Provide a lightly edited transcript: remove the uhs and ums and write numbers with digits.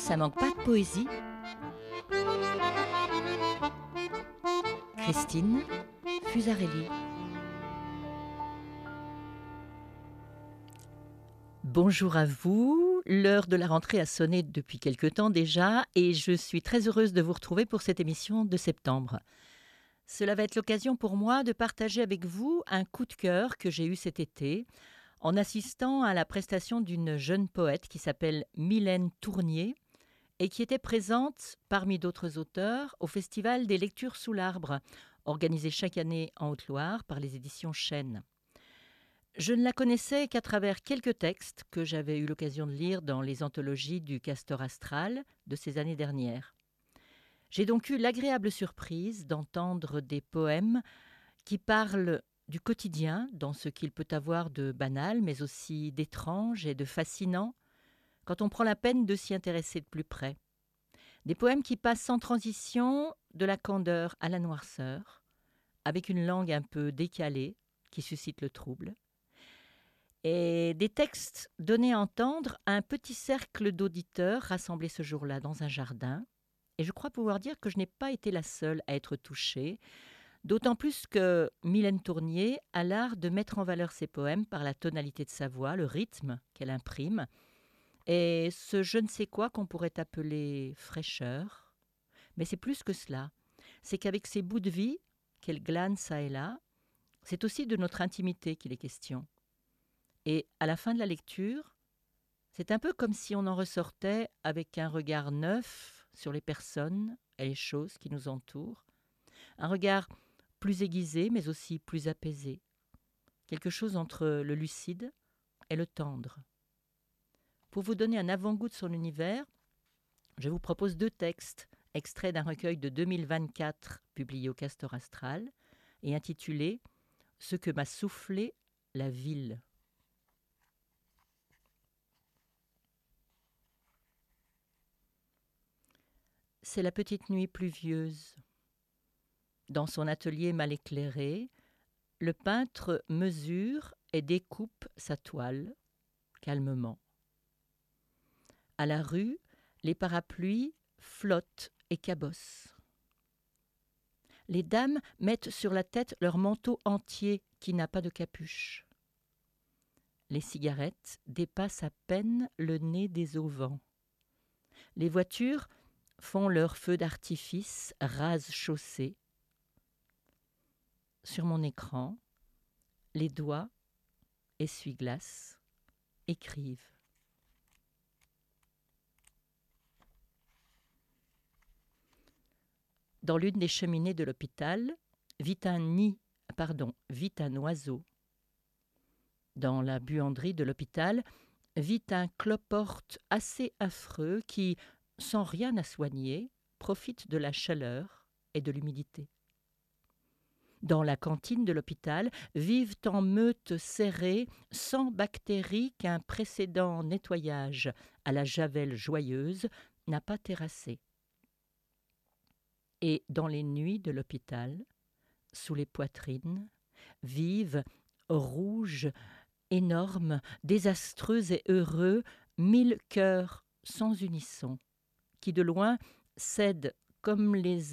ça manque pas de poésie. Christine Fusarelli. Bonjour à vous, l'heure de la rentrée a sonné depuis quelque temps déjà et je suis très heureuse de vous retrouver pour cette émission de septembre. Cela va être l'occasion pour moi de partager avec vous un coup de cœur que j'ai eu cet été en assistant à la prestation d'une jeune poète qui s'appelle Mylène Tournier et qui était présente, parmi d'autres auteurs, au Festival des lectures sous l'arbre, organisé chaque année en Haute-Loire par les éditions Chênes. Je ne la connaissais qu'à travers quelques textes que j'avais eu l'occasion de lire dans les anthologies du Castor Astral de ces années dernières. J'ai donc eu l'agréable surprise d'entendre des poèmes qui parlent du quotidien, dans ce qu'il peut avoir de banal, mais aussi d'étrange et de fascinant, quand on prend la peine de s'y intéresser de plus près. Des poèmes qui passent sans transition de la candeur à la noirceur, avec une langue un peu décalée qui suscite le trouble. Et des textes donnés à entendre à un petit cercle d'auditeurs rassemblés ce jour-là dans un jardin. Et je crois pouvoir dire que je n'ai pas été la seule à être touchée, d'autant plus que Mylène Tournier a l'art de mettre en valeur ses poèmes par la tonalité de sa voix, le rythme qu'elle imprime, et ce je ne sais quoi qu'on pourrait appeler fraîcheur. Mais c'est plus que cela. C'est qu'avec ces bouts de vie qu'elle glane çà et là, c'est aussi de notre intimité qu'il est question. Et à la fin de la lecture, c'est un peu comme si on en ressortait avec un regard neuf sur les personnes et les choses qui nous entourent. Un regard plus aiguisé, mais aussi plus apaisé. Quelque chose entre le lucide et le tendre. Pour vous donner un avant-goût de son univers, je vous propose 2 textes, extraits d'un recueil de 2024 publié au Castor Astral et intitulé « Ce que m'a soufflé la ville ». C'est la petite nuit pluvieuse. Dans son atelier mal éclairé, le peintre mesure et découpe sa toile, calmement. À la rue, les parapluies flottent et cabossent. Les dames mettent sur la tête leur manteau entier qui n'a pas de capuche. Les cigarettes dépassent à peine le nez des auvents. Les voitures font leur feu d'artifice rase chaussée. Sur mon écran, les doigts, essuie-glace, écrivent. Dans l'une des cheminées de l'hôpital, vit un oiseau. Dans la buanderie de l'hôpital, vit un cloporte assez affreux qui, sans rien à soigner, profite de la chaleur et de l'humidité. Dans la cantine de l'hôpital, vivent en meute serrée 100 bactéries qu'un précédent nettoyage à la javel joyeuse n'a pas terrassées. Et dans les nuits de l'hôpital, sous les poitrines, vivent, rouges, énormes, désastreux et heureux, 1000 cœurs sans unisson, qui de loin cèdent comme les